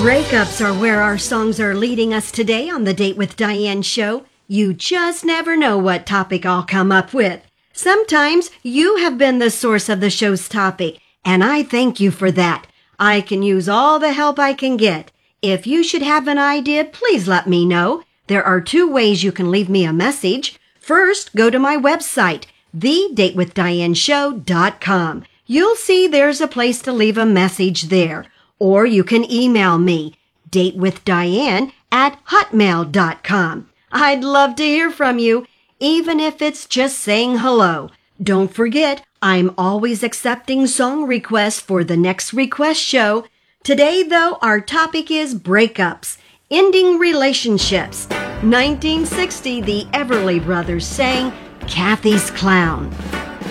Breakups are where our songs are leading us today on the Date with Diane show. You just never know what topic I'll come up with. Sometimes you have been the source of the show's topic, and I thank you for that. I can use all the help I can get. If you should have an idea, please let me know. There are two ways you can leave me a message. First, go to my website, thedatewithdianeshow.com. You'll see there's a place to leave a message there. Or you can email me, datewithdiane@hotmail.com. I'd love to hear from you, even if it's just saying hello. Don't forget, I'm always accepting song requests for the next request show. Today, though, our topic is breakups, ending relationships. 1960, the Everly Brothers sang Kathy's Clown.